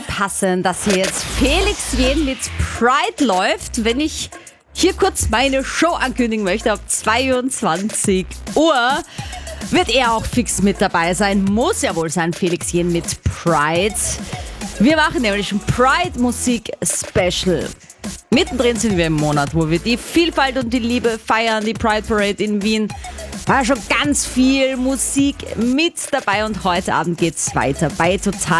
passend, dass hier jetzt Felix Jähn mit Pride läuft, wenn ich hier kurz meine Show ankündigen möchte. Ab 22 Uhr wird er auch fix mit dabei sein. Muss ja wohl sein, Felix Jähn mit Pride. Wir machen nämlich ein Pride-Musik-Special. Mittendrin sind wir im Monat, wo wir die Vielfalt und die Liebe feiern. Die Pride Parade in Wien war schon ganz viel Musik mit dabei und heute Abend geht's weiter bei Total